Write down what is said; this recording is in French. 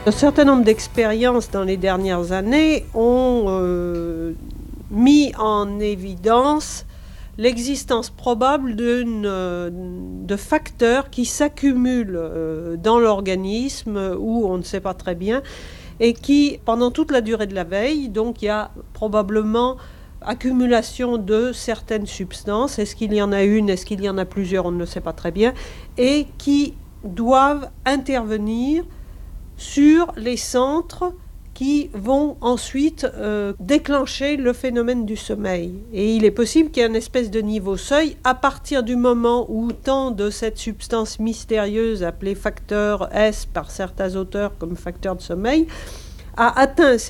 Un certain nombre d'expériences dans les dernières années ont mis en évidence l'existence probable de facteurs qui s'accumulent dans l'organisme où on ne sait pas très bien et qui, pendant toute la durée de la veille, donc il y a probablement accumulation de certaines substances, est-ce qu'il y en a une, est-ce qu'il y en a plusieurs, on ne le sait pas très bien, et qui doivent intervenir sur les centres qui vont ensuite déclencher le phénomène du sommeil. Et il est possible qu'il y ait une espèce de niveau seuil à partir du moment où tant de cette substance mystérieuse appelée facteur S par certains auteurs comme facteur de sommeil a atteint